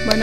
Bueno.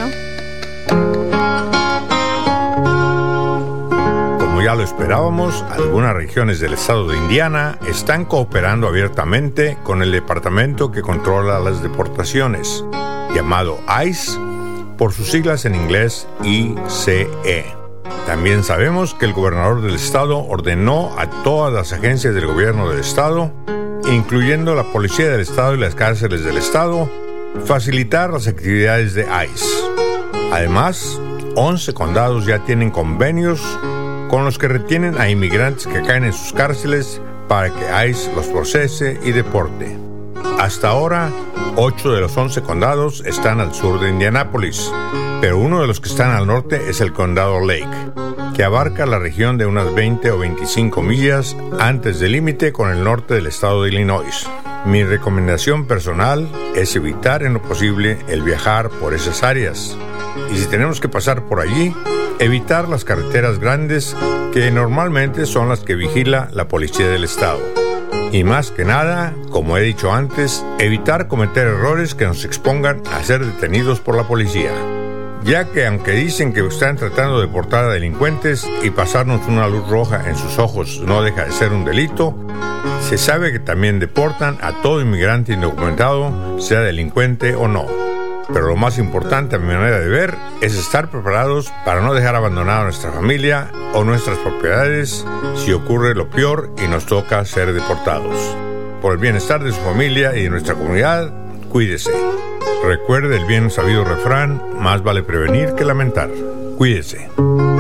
Como ya lo esperábamos, algunas regiones del estado de Indiana están cooperando abiertamente con el departamento que controla las deportaciones, llamado ICE, por sus siglas en inglés ICE. También sabemos que el gobernador del estado ordenó a todas las agencias del gobierno del estado, incluyendo la policía del estado y las cárceles del estado, facilitar las actividades de ICE. Además, 11 condados ya tienen convenios con los que retienen a inmigrantes que caen en sus cárceles para que ICE los procese y deporte. Hasta ahora, 8 de los 11 condados están al sur de Indianápolis, pero uno de los que están al norte es el condado Lake, que abarca la región de unas 20 o 25 millas antes del límite con el norte del estado de Illinois. Mi recomendación personal es evitar en lo posible el viajar por esas áreas. Y si tenemos que pasar por allí, evitar las carreteras grandes que normalmente son las que vigila la policía del estado. Y más que nada, como he dicho antes, evitar cometer errores que nos expongan a ser detenidos por la policía. Ya que aunque dicen que están tratando de deportar a delincuentes y pasarnos una luz roja en sus ojos no deja de ser un delito, se sabe que también deportan a todo inmigrante indocumentado, sea delincuente o no. Pero lo más importante a mi manera de ver es estar preparados para no dejar abandonada a nuestra familia o nuestras propiedades si ocurre lo peor y nos toca ser deportados. Por el bienestar de su familia y de nuestra comunidad, cuídese. Recuerde el bien sabido refrán, más vale prevenir que lamentar. Cuídese.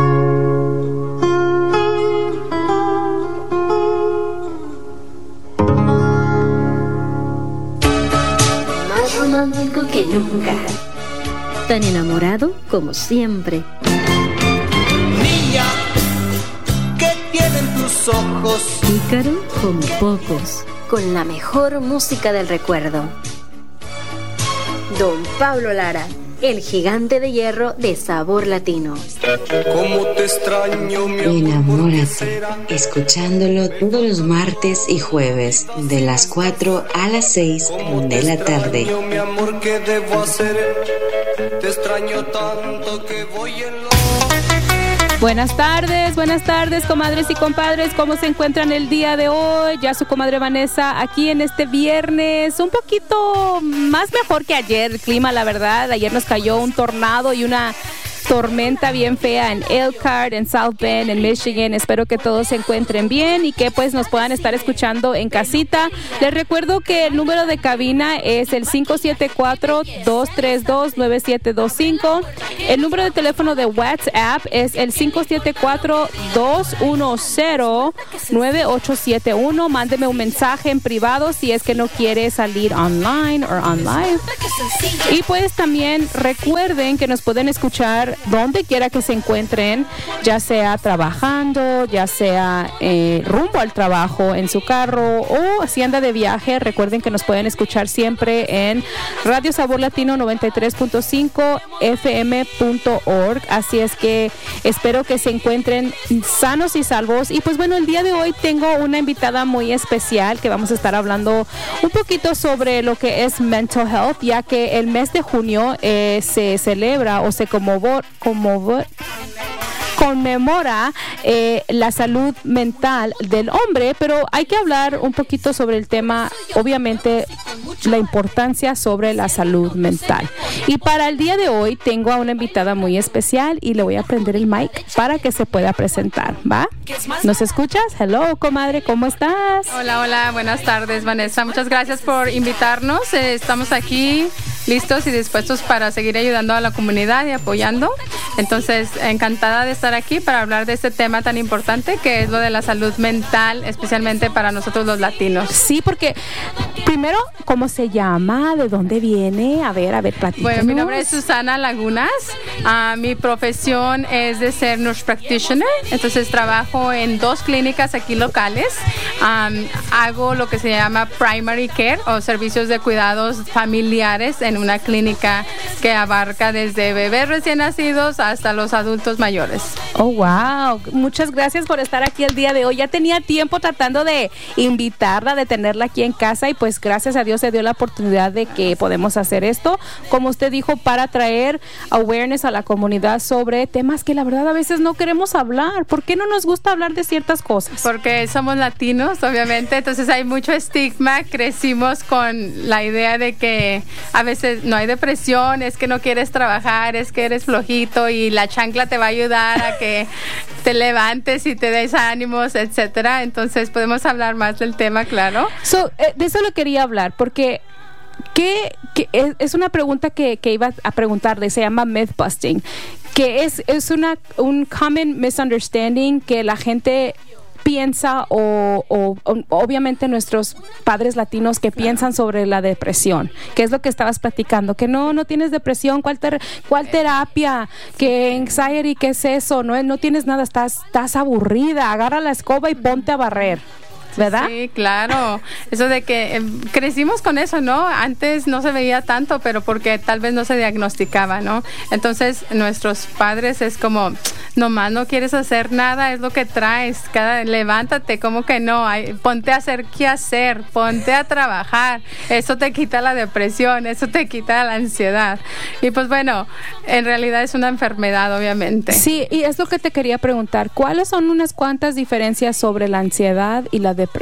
Más romántico que nunca. Tan enamorado como siempre. Niña, ¿qué tienen tus ojos? Pícaro como pocos. Con la mejor música del recuerdo. Don Pablo Lara, el gigante de hierro de sabor latino. ¿Cómo te extraño, mi amor? Enamórate, escuchándolo todos los martes y jueves, de las 4 a las 6 de la tarde. Mi amor, ¿qué debo hacer? Te extraño tanto que voy en lo... Buenas tardes, comadres y compadres. ¿Cómo se encuentran el día de hoy? Ya su comadre Vanessa aquí en este viernes. Un poquito más mejor que ayer el clima, la verdad. Ayer nos cayó un tornado y una tormenta bien fea en Elkhart, en South Bend, en Michigan. Espero que todos se encuentren bien y que pues nos puedan estar escuchando en casita. Les recuerdo que el número de cabina es el 574-232-9725. El número de teléfono de WhatsApp es el 574-210-9871. Mándeme un mensaje en privado si es que no quiere salir online o online. Y pues también recuerden que nos pueden escuchar donde quiera que se encuentren, ya sea trabajando, ya sea rumbo al trabajo, en su carro o si anda de viaje. Recuerden que nos pueden escuchar siempre en Radio Sabor Latino 93.5 fm.org. Así es que espero que se encuentren sanos y salvos. Y pues bueno, el día de hoy tengo una invitada muy especial que vamos a estar hablando un poquito sobre lo que es mental health, ya que el mes de junio se celebra o se conmemora la salud mental del hombre, pero hay que hablar un poquito sobre el tema, obviamente la importancia sobre la salud mental. Y para el día de hoy tengo a una invitada muy especial y le voy a prender el mic para que se pueda presentar, ¿va? ¿Nos escuchas? Hello, comadre, ¿cómo estás? Hola, buenas tardes, Vanessa. Muchas gracias por invitarnos. Estamos aquí listos y dispuestos para seguir ayudando a la comunidad y apoyando. Entonces, encantada de estar aquí para hablar de este tema tan importante que es lo de la salud mental, especialmente para nosotros los latinos. Sí, porque primero, ¿cómo se llama? ¿De dónde viene? A ver, platícanos. Bueno, mi nombre es Susana Lagunas. Mi profesión es de ser nurse practitioner. Entonces, trabajo en 2 clínicas aquí locales. Hago lo que se llama primary care o servicios de cuidados familiares en una clínica que abarca desde bebés recién nacidos hasta los adultos mayores. Oh, wow. Muchas gracias por estar aquí el día de hoy. Ya tenía tiempo tratando de invitarla, de tenerla aquí en casa y pues gracias a Dios se dio la oportunidad de que podemos hacer esto, como usted dijo, para traer awareness a la comunidad sobre temas que la verdad a veces no queremos hablar. ¿Por qué no nos gusta hablar de ciertas cosas? Porque somos latinos, obviamente, entonces hay mucho estigma. Crecimos con la idea de que a veces no hay depresión, es que no quieres trabajar, es que eres flojito y la chancla te va a ayudar a que te levantes y te des ánimos, etcétera. Entonces podemos hablar más del tema, claro. De eso lo quería hablar, porque es una pregunta que iba a preguntarle, se llama myth busting, que es un common misunderstanding que la gente piensa o obviamente nuestros padres latinos que piensan sobre la depresión, que es lo que estabas platicando, que no tienes depresión, ¿cuál terapia? ¿Qué anxiety? ¿Qué es eso? No tienes nada, estás aburrida, agarra la escoba y ponte a barrer. ¿Verdad? Sí, claro. Eso de que crecimos con eso, ¿no? Antes no se veía tanto, pero porque tal vez no se diagnosticaba, ¿no? Entonces, nuestros padres es como, nomás no quieres hacer nada, es lo que traes. Levántate, como que no, ponte a hacer qué hacer, ponte a trabajar. Eso te quita la depresión, eso te quita la ansiedad. Y pues bueno, en realidad es una enfermedad, obviamente. Sí, y es lo que te quería preguntar. ¿Cuáles son unas cuantas diferencias sobre la ansiedad y la depresión?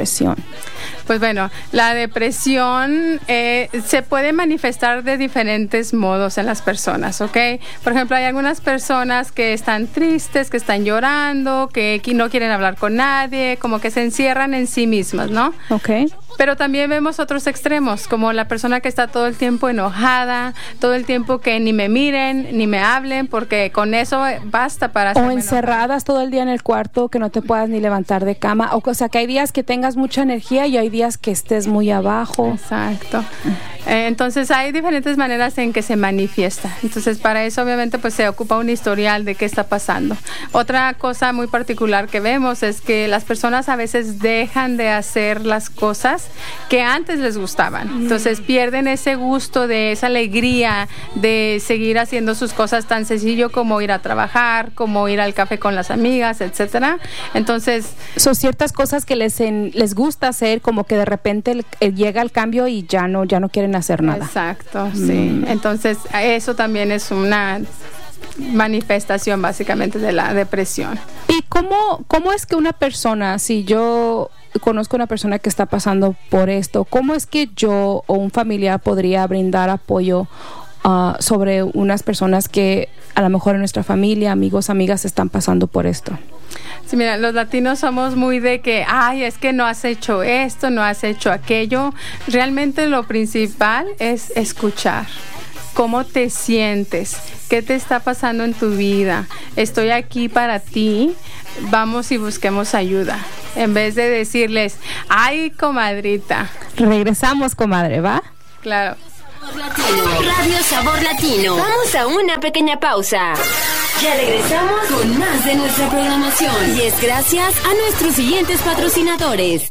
Pues bueno, la depresión se puede manifestar de diferentes modos en las personas, ¿ok? Por ejemplo, hay algunas personas que están tristes, que están llorando, que no quieren hablar con nadie, como que se encierran en sí mismas, ¿no? Ok. Pero también vemos otros extremos, como la persona que está todo el tiempo enojada, todo el tiempo que ni me miren, ni me hablen, porque con eso basta para hacerme o encerradas todo el día en el cuarto, que no te puedas ni levantar de cama. O sea, que hay días que tengas mucha energía y hay días que estés muy abajo. Exacto. Entonces hay diferentes maneras en que se manifiesta. Entonces para eso obviamente pues se ocupa un historial de qué está pasando. Otra cosa muy particular que vemos es que las personas a veces dejan de hacer las cosas que antes les gustaban. Entonces pierden ese gusto de esa alegría de seguir haciendo sus cosas tan sencillo como ir a trabajar, como ir al café con las amigas, etcétera. Entonces son ciertas cosas que les gusta hacer, como que de repente llega el cambio y ya no quieren hacer nada. Exacto, sí. Entonces eso también es una manifestación básicamente de la depresión. ¿Y cómo es que una persona, si yo conozco una persona que está pasando por esto, cómo es que yo o un familiar podría brindar apoyo sobre unas personas que a lo mejor en nuestra familia, amigos, amigas están pasando por esto? Sí, mira, los latinos somos muy de que, es que no has hecho esto, no has hecho aquello. Realmente lo principal es escuchar. ¿Cómo te sientes? ¿Qué te está pasando en tu vida? Estoy aquí para ti. Vamos y busquemos ayuda. En vez de decirles, ay, comadrita. Regresamos, comadre, ¿va? Claro. Radio Sabor Latino. Vamos a una pequeña pausa. Ya regresamos con más de nuestra programación. Y es gracias a nuestros siguientes patrocinadores.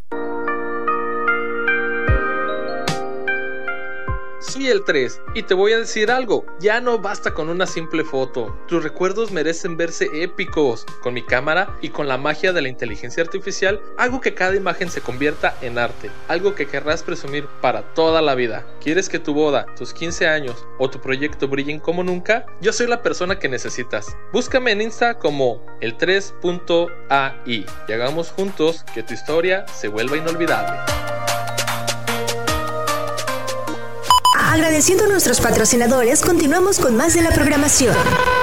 Soy el 3 y te voy a decir algo, ya no basta con una simple foto, tus recuerdos merecen verse épicos. Con mi cámara y con la magia de la inteligencia artificial hago que cada imagen se convierta en arte, algo que querrás presumir para toda la vida. ¿Quieres que tu boda, tus 15 años o tu proyecto brillen como nunca? Yo soy la persona que necesitas. Búscame en Insta como el3.ai y hagamos juntos que tu historia se vuelva inolvidable. Agradeciendo a nuestros patrocinadores, continuamos con más de la programación.